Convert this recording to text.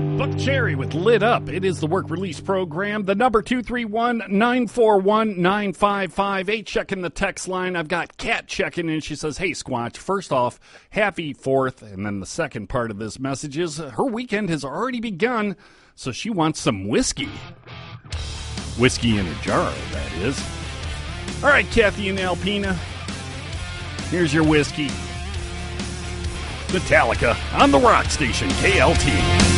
Buck Cherry with Lit Up. It is the work release program. The number 231-941-9558. Checking the text line. I've got Kat checking in. She says, hey, Squatch, first off, happy 4th. And then the second part of this message is her weekend has already begun, so she wants some whiskey. Whiskey in a jar, that is. All right, Kathy and Alpina, here's your whiskey. Metallica on the rock station, KLT.